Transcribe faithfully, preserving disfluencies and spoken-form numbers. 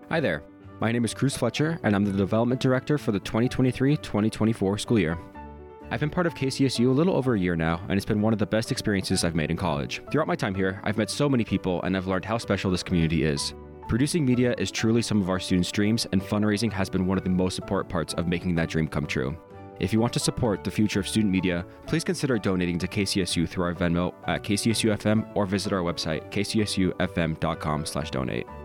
Hi there. My name is Cruz Fletcher, and I'm the Development Director for the twenty twenty-three twenty twenty-four school year. I've been part of K C S U a little over a year now, and it's been one of the best experiences I've made in college. Throughout my time here, I've met so many people, and I've learned how special this community is. Producing media is truly some of our students' dreams, and fundraising has been one of the most important parts of making that dream come true. If you want to support the future of student media, please consider donating to K C S U through our Venmo at K C S U F M or visit our website, k c s u f m dot com slash donate.